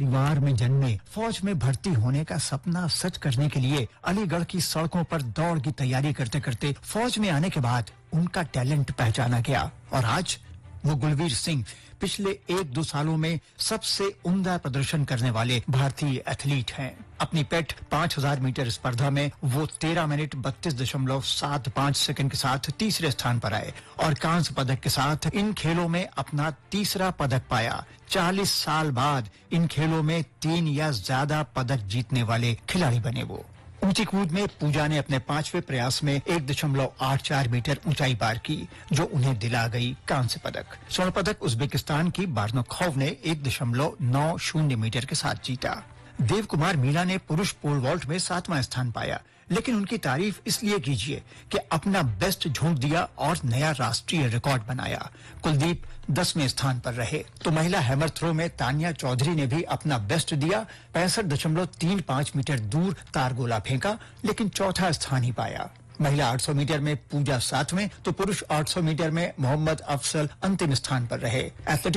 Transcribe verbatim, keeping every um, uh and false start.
परिवार में जन्मे, फौज में भर्ती होने का सपना सच करने के लिए अलीगढ़ की सड़कों पर दौड़ की तैयारी करते करते फौज में आने के बाद उनका टैलेंट पहचाना गया और आज वो गुलवीर सिंह पिछले एक दो सालों में सबसे उम्दा प्रदर्शन करने वाले भारतीय एथलीट हैं। अपनी पेट पांच हजार मीटर स्पर्धा में वो तेरह मिनट बत्तीस दशमलव सात पांच सेकंड के साथ तीसरे स्थान पर आए और कांस्य पदक के साथ इन खेलों में अपना तीसरा पदक पाया। चालीस साल बाद इन खेलों में तीन या ज्यादा पदक जीतने वाले खिलाड़ी बने वो। ऊंची कूद में पूजा ने अपने पांचवें प्रयास में एक दशमलव आठ चार मीटर ऊंचाई पार की, जो उन्हें दिला गई कांस्य पदक। स्वर्ण पदक उज्बेकिस्तान की बार्नोखोव ने एक दशमलव नौ शून्य मीटर के साथ जीता। देव कुमार मीना ने पुरुष पोल वॉल्ट में सातवां स्थान पाया, लेकिन उनकी तारीफ इसलिए कीजिए कि अपना बेस्ट झोंक दिया और नया राष्ट्रीय रिकॉर्ड बनाया। कुलदीप दसवें स्थान पर रहे तो महिला हैमर थ्रो में तानिया चौधरी ने भी अपना बेस्ट दिया। पैंसठ दशमलव तीन पांच मीटर दूर तारगोला फेंका, लेकिन चौथा स्थान ही पाया। महिला आठ सौ मीटर में पूजा सातवें तो पुरुष आठ सौ मीटर में मोहम्मद अफसल अंतिम स्थान पर रहे। एथलेटिक्स